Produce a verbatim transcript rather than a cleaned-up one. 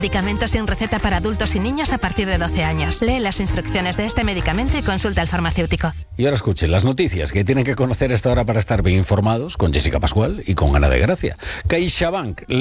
Medicamento sin receta para adultos y niños a partir de doce años. Lee las instrucciones de este medicamento y consulta al farmacéutico. Y ahora escuchen las noticias que tienen que conocer a esta hora para estar bien informados con Jessica Pascual y con Ana de Gracia. CaixaBank